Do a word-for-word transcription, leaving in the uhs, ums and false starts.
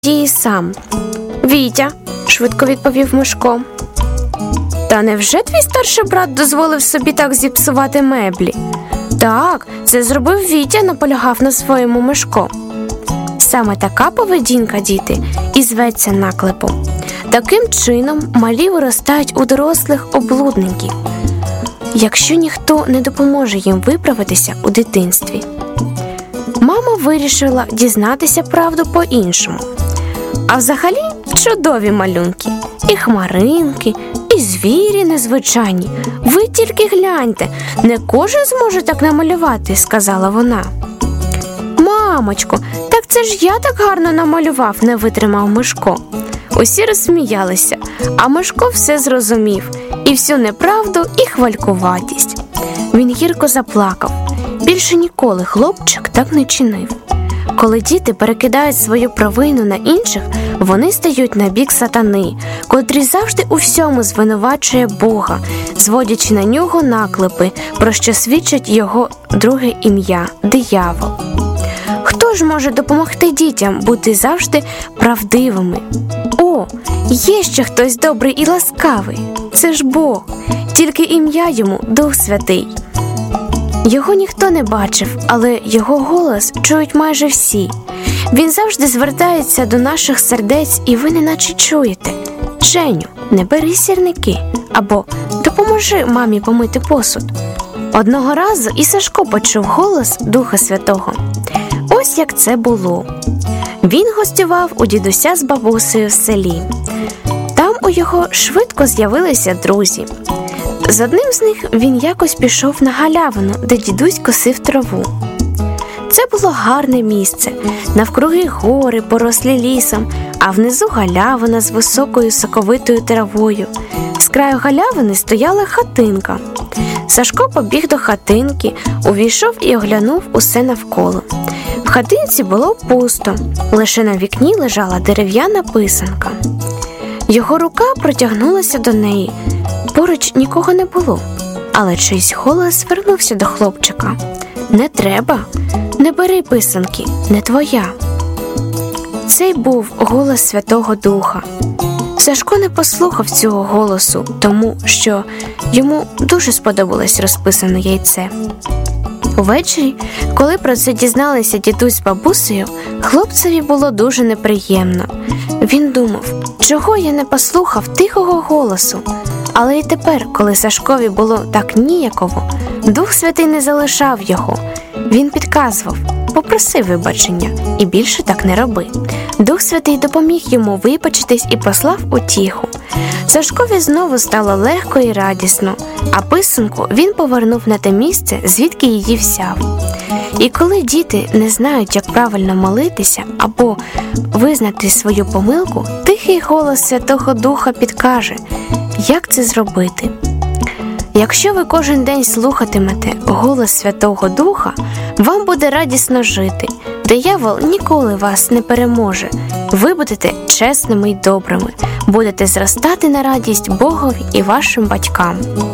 її сам. «Вітя», – швидко відповів Мишко. «Та невже твій старший брат дозволив собі так зіпсувати меблі?» «Так, це зробив Вітя», – наполягав на своєму Мишко. Саме така поведінка, діти, і зветься наклепом. Таким чином малі виростають у дорослих облудників, якщо ніхто не допоможе їм виправитися у дитинстві. Мама вирішила дізнатися правду по-іншому. А взагалі чудові малюнки. І хмаринки, і звірі незвичайні. Ви тільки гляньте, не кожен зможе так намалювати, сказала вона. Мамочко, так це ж я так гарно намалював, не витримав Мишко. Усі розсміялися, а Мишко все зрозумів. І всю неправду, і хвалькуватість. Він гірко заплакав. Більше ніколи хлопчик так не чинив. Коли діти перекидають свою провину на інших, вони стають на бік сатани, котрий завжди у всьому звинувачує Бога, зводячи на нього наклепи, про що свідчить його друге ім'я – диявол. Хто ж може допомогти дітям бути завжди правдивими? О, є ще хтось добрий і ласкавий. Це ж Бог, тільки ім'я йому – Дух Святий. Його ніхто не бачив, але його голос чують майже всі. Він завжди звертається до наших сердець, і ви неначе чуєте: «Женю, не бери сірники» або «Допоможи мамі помити посуд». Одного разу і Сашко почув голос Духа Святого. Ось як це було. Він гостював у дідуся з бабусею в селі. Там у його швидко з'явилися друзі. З одним з них він якось пішов на галявину, де дідусь косив траву. Це було гарне місце. Навкруги гори, порослі лісом, а внизу галявина з високою соковитою травою. З краю галявини стояла хатинка. Сашко побіг до хатинки, увійшов і оглянув усе навколо. В хатинці було пусто, лише на вікні лежала дерев'яна писанка. Його рука протягнулася до неї. Поруч нікого не було, але чийсь голос звернувся до хлопчика. «Не треба, не бери писанки, не твоя». Цей був голос Святого Духа. Сашко не послухав цього голосу, тому що йому дуже сподобалось розписане яйце. Увечері, коли про це дізналися дідусь з бабусею, хлопцеві було дуже неприємно. Він думав, чого я не послухав тихого голосу. Але і тепер, коли Сашкові було так ніяково, Дух Святий не залишав його. Він підказував: попроси вибачення і більше так не роби. Дух Святий допоміг йому вибачитись і послав утіху. Сашкові знову стало легко і радісно, а писанку він повернув на те місце, звідки її взяв. І коли діти не знають, як правильно молитися або визнати свою помилку, тихий голос Святого Духа підкаже, як це зробити. Якщо ви кожен день слухатимете голос Святого Духа, вам буде радісно жити. Диявол ніколи вас не переможе. Ви будете чесними й добрими, будете зростати на радість Богові і вашим батькам.